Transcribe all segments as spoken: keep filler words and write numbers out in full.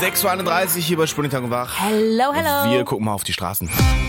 sechs Uhr einunddreißig hier bei Sputnik Tag und Wach. Hello, hello. Wir gucken mal auf die Straßen.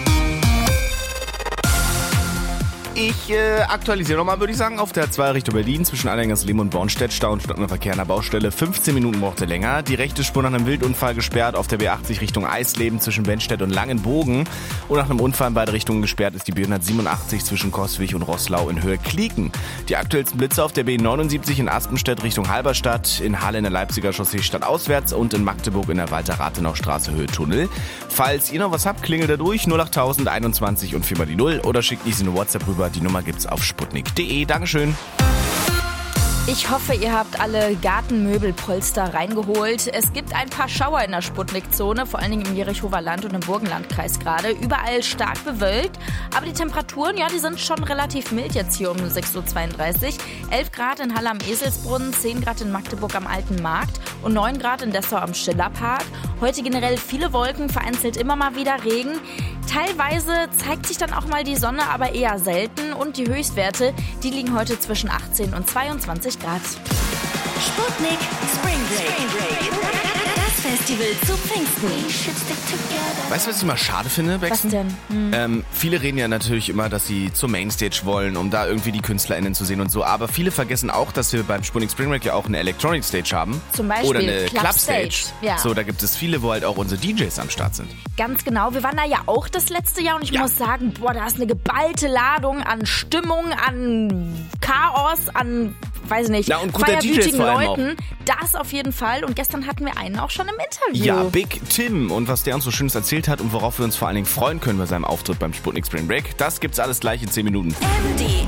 Ich äh, aktualisiere nochmal, würde ich sagen, auf der zwei Richtung Berlin zwischen Allergangersleben und Bornstedt. Stau und Verkehr an der Baustelle. fünfzehn Minuten brauchte länger. Die rechte Spur nach einem Wildunfall gesperrt auf der B achtzig Richtung Eisleben zwischen Benstedt und Langenbogen. Und nach einem Unfall in beide Richtungen gesperrt ist die B hundertsiebenundachtzig zwischen Coswig und Roßlau in Höhe Klieken. Die aktuellsten Blitze auf der B neunundsiebzig in Aspenstedt Richtung Halberstadt, in Halle in der Leipziger Chaussee stadtauswärts und in Magdeburg in der Walter-Rathenau-Straße Höhe Tunnel. Falls ihr noch was habt, klingelt da durch null achttausend einundzwanzig und viermal die Null oder schickt uns eine WhatsApp rüber. Die Nummer gibt's auf sputnik punkt de. Dankeschön. Ich hoffe, ihr habt alle Gartenmöbelpolster reingeholt. Es gibt ein paar Schauer in der Sputnik-Zone, vor allen Dingen im Jerichower Land und im Burgenlandkreis gerade. Überall stark bewölkt, aber die Temperaturen, ja, die sind schon relativ mild jetzt hier um sechs Uhr zweiunddreißig. elf Grad in Halle am Eselsbrunnen, zehn Grad in Magdeburg am Alten Markt und neun Grad in Dessau am Schillerpark. Heute generell viele Wolken, vereinzelt immer mal wieder Regen. Teilweise zeigt sich dann auch mal die Sonne, aber eher selten. Und die Höchstwerte, die liegen heute zwischen achtzehn und zweiundzwanzig Grad. Sputnik Spring Break. Das Festival zu Pfingsten. Weißt du, was ich immer schade finde, Bexen? Was denn? Hm. Ähm, viele reden ja natürlich immer, dass sie zur Mainstage wollen, um da irgendwie die KünstlerInnen zu sehen und so. Aber viele vergessen auch, dass wir beim Sputnik Spring Break ja auch eine Electronic Stage haben. Zum Beispiel Oder eine Club Club Stage. Stage. Ja. So, da gibt es viele, wo halt auch unsere D Js am Start sind. Ganz genau. Wir waren da ja auch das letzte Jahr und ich Ja. muss sagen, boah, da ist eine geballte Ladung an Stimmung, an Chaos, an, weiß nicht, Na, und guter D Js feierwütigen vor allem Leuten. Das auf jeden Fall. Und gestern hatten wir einen auch schon im Interview. Ja, Big Tim und was der uns so Schönes erzählt hat und worauf wir uns vor allen Dingen freuen können bei seinem Auftritt beim Sputnik Spring Break, das gibt's alles gleich in zehn Minuten. M D